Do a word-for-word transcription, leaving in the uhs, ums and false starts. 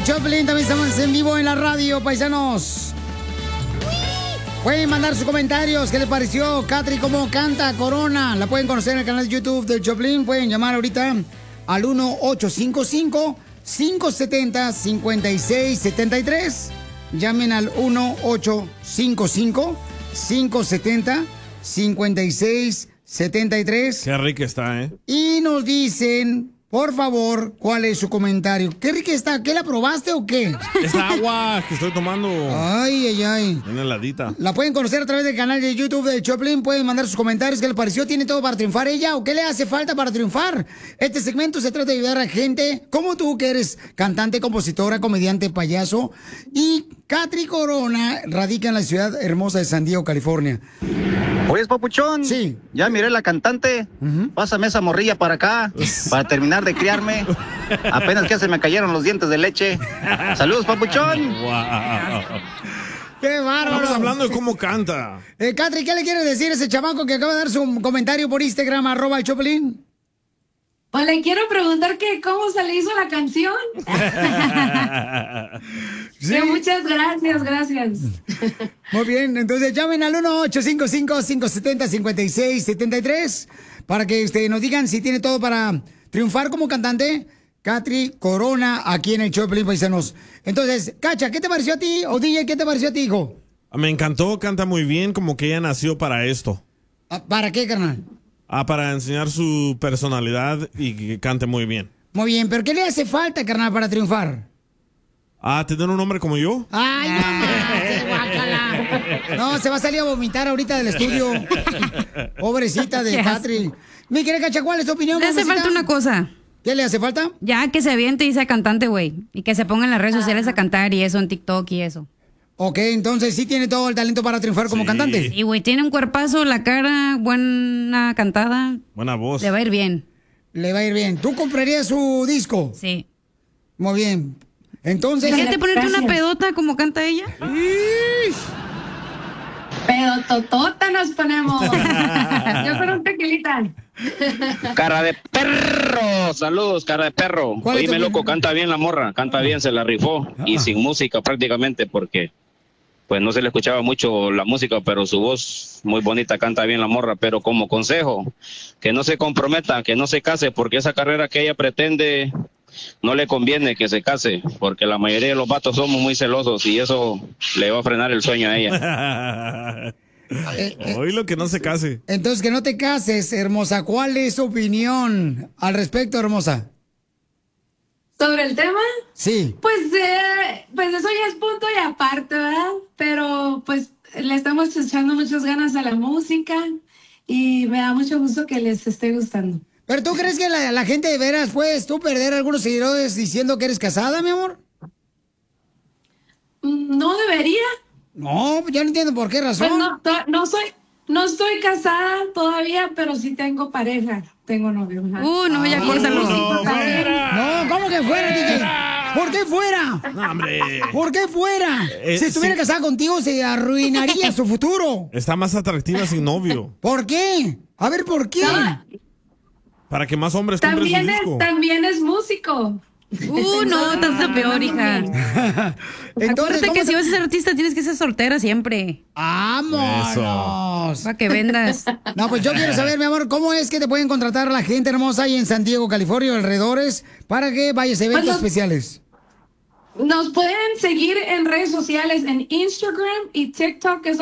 de Choplin, también estamos en vivo en la radio, paisanos. Pueden mandar sus comentarios, ¿qué les pareció Katry cómo canta Corona? La pueden conocer en el canal de YouTube de Choplin, pueden llamar ahorita al uno ocho cinco cinco, cinco siete cero, cinco seis siete tres. Llamen al uno ocho cinco cinco, cinco siete cero, cinco seis siete tres. Qué rica está, ¿eh? Y nos dicen, por favor, ¿cuál es su comentario? ¿Qué rica está? ¿Qué la probaste o qué? Esta agua que estoy tomando. Ay, ay, ay. Una heladita. La pueden conocer a través del canal de YouTube de Choplin. Pueden mandar sus comentarios. ¿Qué les pareció? ¿Tiene todo para triunfar ella? ¿O qué le hace falta para triunfar? Este segmento se trata de ayudar a gente como tú, que eres cantante, compositora, comediante, payaso. Y Katry Corona radica en la ciudad hermosa de San Diego, California. Oye, papuchón. Sí. Ya miré la cantante. Uh-huh. Pásame esa morrilla para acá, para terminar de criarme. Apenas que se me cayeron los dientes de leche. Saludos, papuchón. Wow. ¡Qué bárbaro! Estamos hablando de cómo canta. Eh, Katry, ¿qué le quiere decir a ese chamaco que acaba de dar su comentario por Instagram, arroba el Choplin? Pues le quiero preguntar que cómo se le hizo la canción. Sí. Sí, muchas gracias, gracias. Muy bien, entonces llamen al uno ocho cinco cinco, cinco siete cero, cinco seis siete tres para que este, nos digan si tiene todo para triunfar como cantante. Katry Corona, aquí en el Choplin, paisanos. Entonces, Cacha, ¿qué te pareció a ti? O D J, ¿qué te pareció a ti, hijo? Me encantó, canta muy bien, como que ella nació para esto. ¿Para qué, carnal? Ah, para enseñar su personalidad y que cante muy bien. Muy bien, pero ¿qué le hace falta, carnal, para triunfar? Ah, ¿tener un hombre como yo? ¡Ay, mamá! ¡Qué guácala! No, se va a salir a vomitar ahorita del estudio. Pobrecita de Katry. Mi querida Cacha, ¿cuál es tu opinión? Le hace falta una cosa. ¿Qué le hace falta? Ya, que se aviente y sea cantante, güey. Y que se ponga en las redes sociales a cantar y eso, en TikTok y eso. Ok, entonces sí tiene todo el talento para triunfar como Sí. cantante. Sí, güey, tiene un cuerpazo, la cara, buena cantada. Buena voz. Le va a ir bien. Le va a ir bien. ¿Tú comprarías su disco? Sí. Muy bien. Entonces... Fíjate ponerte una pedota como canta ella. Pedototota nos ponemos. Yo con un tequilita. Cara de perro, saludos, cara de perro. Oíme, loco, canta bien la morra, canta bien, se la rifó. Ah. Y sin música prácticamente, porque pues no se le escuchaba mucho la música, pero su voz muy bonita, canta bien la morra. Pero como consejo, que no se comprometa, que no se case, porque esa carrera que ella pretende no le conviene que se case, porque la mayoría de los vatos somos muy celosos y eso le va a frenar el sueño a ella. Eh, eh, Oí lo que no se case. Entonces, que no te cases, hermosa. ¿Cuál es su opinión al respecto, hermosa? ¿Sobre el tema? Sí. Pues, eh, pues eso ya es punto y aparte, ¿verdad? Pero pues le estamos echando muchas ganas a la música y me da mucho gusto que les esté gustando. ¿Pero tú crees que la, la gente de veras puedes tú perder algunos seguidores diciendo que eres casada, mi amor? No debería. No, yo no entiendo por qué razón. Pues no, no soy, no estoy casada todavía, pero sí tengo pareja, tengo novio. ¿verdad? Uh, no, ya córtalo. No, no, ¿cómo que fuera, D J? ¿Por qué fuera? No, hombre. ¿Por qué fuera? Eh, si estuviera sí. casada contigo, se arruinaría su futuro. Está más atractiva sin novio. ¿Por qué? A ver, ¿por qué? No. Para que más hombres compren su También disco. es, también es músico. Uh, no, tanto peor, hija. Entonces, Acuérdate ¿cómo que se- si vas a ser artista tienes que ser soltera siempre. ¡Vámonos! Para que vendas. No, pues yo quiero saber, mi amor, ¿cómo es que te pueden contratar la gente hermosa ahí en San Diego, California, alrededores, para que vayas a eventos Bueno, especiales? Nos pueden seguir en redes sociales, en Instagram y TikTok, que es